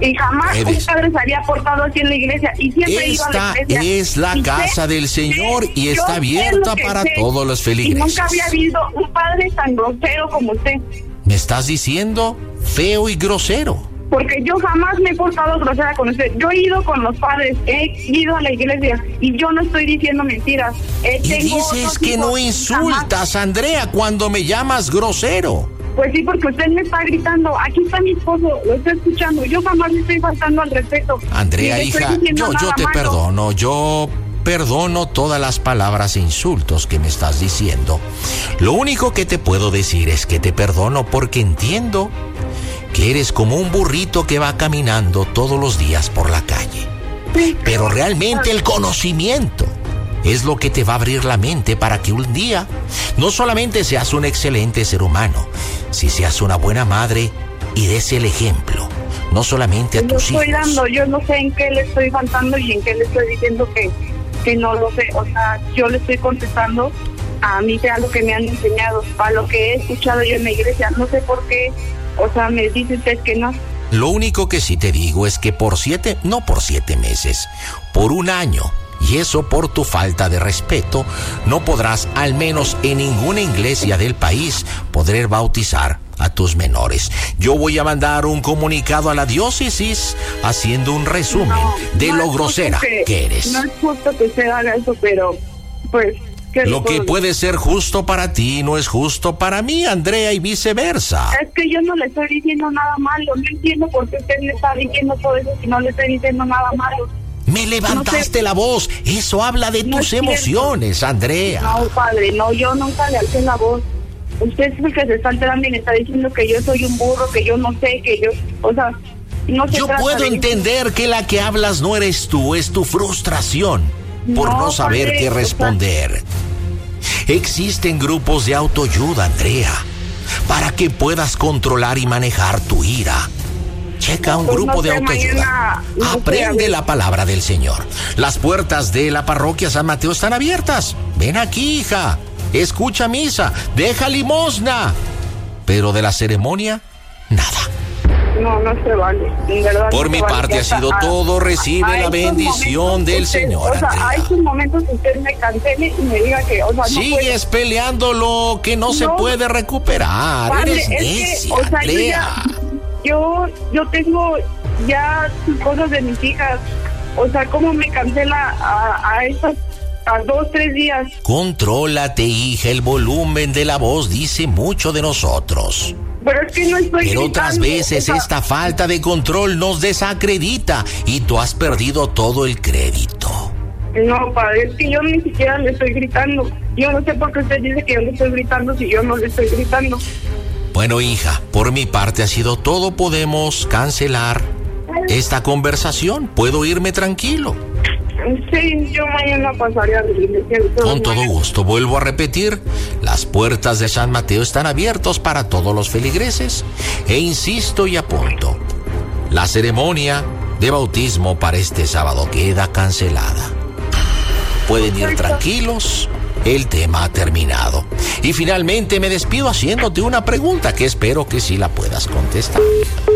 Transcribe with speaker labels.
Speaker 1: Y jamás un padre se había portado así en la iglesia. Y siempre iba a la iglesia.
Speaker 2: Esta es la casa del Señor y está abierta para todos los feligreses.
Speaker 1: Y nunca había habido un padre tan grosero como usted.
Speaker 2: ¿Me estás diciendo feo y grosero?
Speaker 1: Porque yo jamás me he portado grosera con usted. Yo he ido con los padres, he ido a la iglesia y yo no estoy diciendo mentiras.
Speaker 2: Y dices que no insultas, jamás. Andrea, cuando me llamas grosero.
Speaker 1: Pues sí, porque usted me está gritando. Aquí está mi esposo, lo está escuchando. Yo jamás le estoy faltando al respeto.
Speaker 2: Andrea, hija, yo te perdono. Yo perdono todas las palabras e insultos que me estás diciendo. Lo único que te puedo decir es que te perdono porque entiendo que eres como un burrito que va caminando todos los días por la calle. Pero realmente el conocimiento es lo que te va a abrir la mente para que un día no solamente seas un excelente ser humano, si seas una buena madre y des el ejemplo, no solamente a tus hijos.
Speaker 1: Yo no sé en qué le estoy faltando y en qué le estoy diciendo que no lo sé. O sea, yo le estoy contestando a mí sea lo que me han enseñado, a lo que he escuchado yo en la iglesia. No sé por qué, o sea, me dice usted que no.
Speaker 2: Lo único que sí te digo es que no por 7 meses, por 1 año, y eso por tu falta de respeto, no podrás, al menos en ninguna iglesia del país, poder bautizar a tus menores. Yo voy a mandar un comunicado a la diócesis haciendo un resumen de lo grosera que eres.
Speaker 1: No es justo que usted haga eso, pero pues...
Speaker 2: Lo que puede ser justo para ti no es justo para mí, Andrea, y viceversa.
Speaker 1: Es que yo no le estoy diciendo nada malo. No entiendo por qué usted me está diciendo todo eso si no le estoy diciendo nada malo.
Speaker 2: Me levantaste la voz. Eso habla de tus emociones, Andrea.
Speaker 1: No, padre, no, yo nunca le alcé la voz. Usted es el que se está enterando y me está diciendo que yo soy un burro, que yo no sé, que yo... O sea, no se
Speaker 2: Yo
Speaker 1: trata
Speaker 2: puedo entender que la que hablas no eres tú, es tu frustración por no saber qué responder. Existen grupos de autoayuda, Andrea, para que puedas controlar y manejar tu ira. Checa un grupo de autoayuda. Aprende la palabra del Señor. Las puertas de la parroquia San Mateo están abiertas. Ven aquí, hija. Escucha misa. Deja limosna. Pero de la ceremonia, nada.
Speaker 1: No se vale. En verdad,
Speaker 2: por mi parte ha sido todo. Recibe la bendición del Señor.
Speaker 1: O sea, a estos momentos usted me cancele y me diga que, o sea, no
Speaker 2: sigues peleando lo que no se puede recuperar. Padre, eres necia,
Speaker 1: o sea,
Speaker 2: Andrea.
Speaker 1: Yo tengo ya cosas de mis hijas. O sea, ¿cómo me cancela a estas? A 2, 3 días.
Speaker 2: Contrólate, hija, el volumen de la voz dice mucho de nosotros.
Speaker 1: Pero es que no estoy
Speaker 2: Pero otras veces esta falta de control nos desacredita y tú has perdido todo el crédito.
Speaker 1: No, padre, es que yo ni siquiera le estoy gritando. Yo no sé por qué usted dice que yo le estoy gritando si yo no le estoy gritando.
Speaker 2: Bueno, hija, por mi parte ha sido todo. Podemos cancelar esta conversación. Puedo irme tranquilo.
Speaker 1: Sí, yo mañana pasaría a la iglesia.
Speaker 2: Con todo gusto. Vuelvo a repetir, las puertas de San Mateo están abiertas para todos los feligreses. E insisto y apunto, la ceremonia de bautismo para este sábado queda cancelada. Pueden ir tranquilos, el tema ha terminado. Y finalmente me despido haciéndote una pregunta que espero que sí la puedas contestar.